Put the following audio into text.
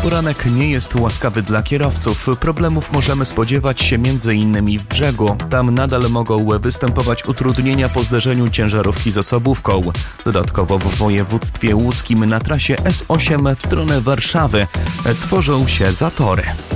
poranek nie jest łaskawy dla kierowców. Problemów możemy spodziewać się m.in. w Brzegu. Tam nadal mogą występować utrudnienia po zderzeniu ciężarówki z osobówką. Dodatkowo w województwie łódzkim na trasie S8 w stronę Warszawy tworzą się zatory.